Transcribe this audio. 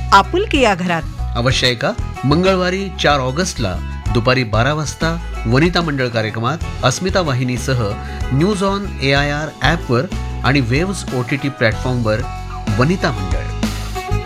आपुलकी या घरात. अवश्य आहे का? मंगळवारी 4 ऑगस्टला दुपारी 12 वाजता वनिता मंडळ कार्यक्रमात अस्मिता वाहिनीसह न्यूज ऑन AIR ॲपवर आणि वेव्स OTT प्लॅटफॉर्मवर वनिता मंडळ.